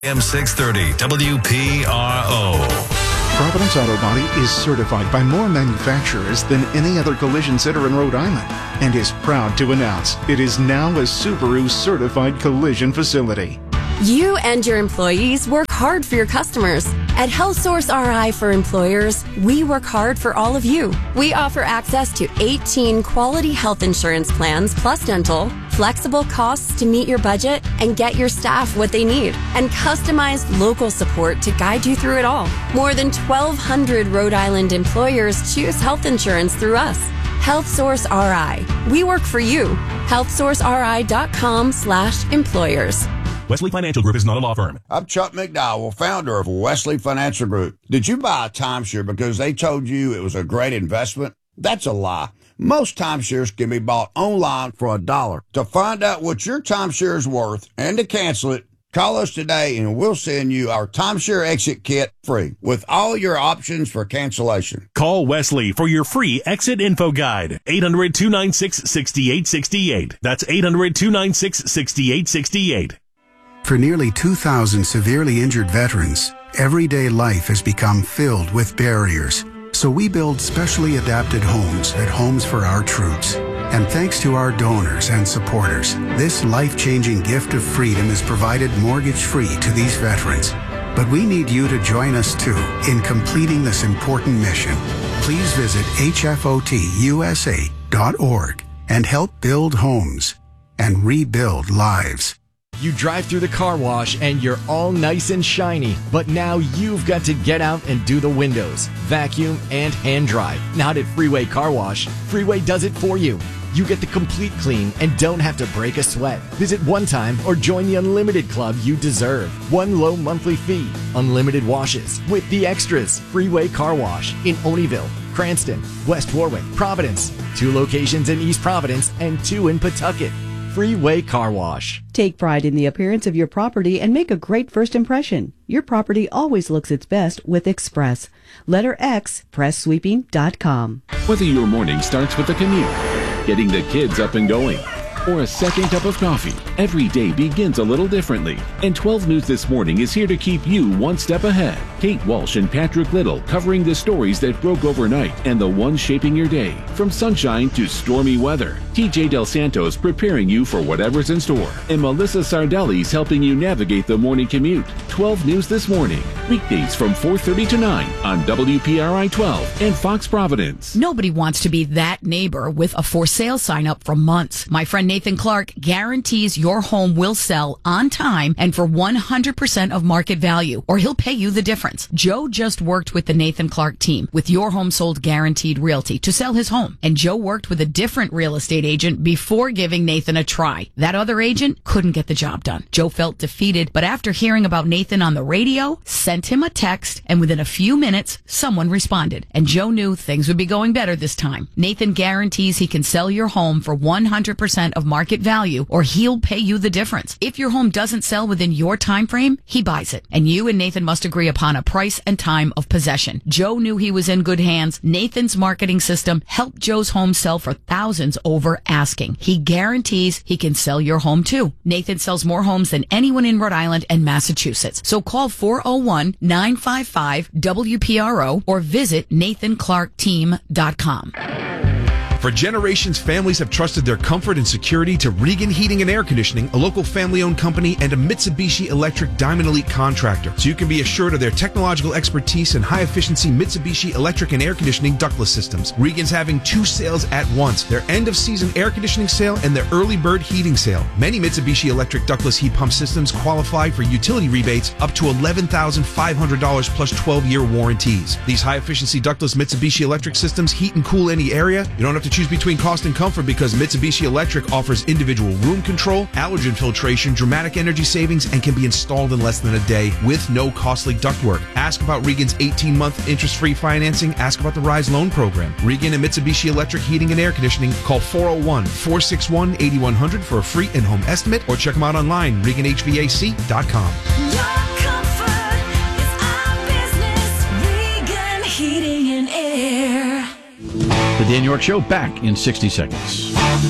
M630 WPRO. Providence Auto Body is certified by more manufacturers than any other collision center in Rhode Island and is proud to announce it is now a Subaru certified collision facility. You and your employees work hard for your customers. At HealthSource RI for Employers, we work hard for all of you. We offer access to 18 quality health insurance plans plus dental, flexible costs to meet your budget and get your staff what they need, and customized local support to guide you through it all. More than 1,200 Rhode Island employers choose health insurance through us. HealthSource RI. We work for you. HealthSourceRI.com/employers. Wesley Financial Group is not a law firm. I'm Chuck McDowell, founder of Wesley Financial Group. Did you buy a timeshare because they told you it was a great investment? That's a lie. Most timeshares can be bought online for $1. To find out what your timeshare is worth and to cancel it, call us today and we'll send you our timeshare exit kit free with all your options for cancellation. Call Wesley for your free exit info guide. 800-296-6868. That's 800-296-6868. For nearly 2,000 severely injured veterans, everyday life has become filled with barriers. So we build specially adapted homes at Homes for Our Troops. And thanks to our donors and supporters, this life-changing gift of freedom is provided mortgage-free to these veterans. But we need you to join us too in completing this important mission. Please visit hfotusa.org and help build homes and rebuild lives. You drive through the car wash and you're all nice and shiny, but now you've got to get out and do the windows, vacuum, and hand dry. Not at Freeway Car Wash. Freeway does it for you. You get the complete clean and don't have to break a sweat. Visit one time or join the Unlimited Club you deserve. One low monthly fee. Unlimited washes with the extras. Freeway Car Wash in Olneyville, Cranston, West Warwick, Providence. 2 locations in East Providence and 2 in Pawtucket. Freeway Car Wash. Take pride in the appearance of your property and make a great first impression. Your property always looks its best with Express. Letter X, PressSweeping.com. Whether your morning starts with a commute, getting the kids up and going, or a second cup of coffee, every day begins a little differently. And 12 News This Morning is here to keep you one step ahead. Kate Walsh and Patrick Little covering the stories that broke overnight and the ones shaping your day. From sunshine to stormy weather, TJ Del Santos preparing you for whatever's in store. And Melissa Sardelli's helping you navigate the morning commute. 12 News This Morning, weekdays from 4:30 to 9 on WPRI 12 and Fox Providence. Nobody wants to be that neighbor with a for sale sign up for months. My friend Nathan Clark guarantees your home will sell on time and for 100% of market value, or he'll pay you the difference. Joe just worked with the Nathan Clark team with Your Home Sold Guaranteed Realty to sell his home. And Joe worked with a different real estate agent before giving Nathan a try. That other agent couldn't get the job done. Joe felt defeated, but after hearing about Nathan on the radio, sent him a text, and within a few minutes, someone responded. And Joe knew things would be going better this time. Nathan guarantees he can sell your home for 100% of market value, or he'll pay you the difference. If your home doesn't sell within your time frame, he buys it. And you and Nathan must agree upon a price and time of possession. Joe knew he was in good hands. Nathan's marketing system helped Joe's home sell for thousands over asking. He guarantees he can sell your home too. Nathan sells more homes than anyone in Rhode Island and Massachusetts. So call 401-955-WPRO or visit NathanClarkTeam.com. For generations, families have trusted their comfort and security to Regan Heating and Air Conditioning, a local family-owned company and a Mitsubishi Electric Diamond Elite contractor. So you can be assured of their technological expertise and high-efficiency Mitsubishi Electric and Air Conditioning ductless systems. Regan's having 2 sales at once, their end-of-season air conditioning sale and their early bird heating sale. Many Mitsubishi Electric ductless heat pump systems qualify for utility rebates up to $11,500 plus 12-year warranties. These high-efficiency ductless Mitsubishi Electric systems heat and cool any area. You don't have to choose between cost and comfort because Mitsubishi Electric offers individual room control, allergen filtration, dramatic energy savings, and can be installed in less than a day with no costly ductwork. Ask about Regan's 18-month interest-free financing. Ask about the RISE loan program. Regan and Mitsubishi Electric Heating and Air Conditioning. Call 401-461-8100 for a free in-home estimate or check them out online, ReganHVAC.com. The Dan York Show back in 60 seconds.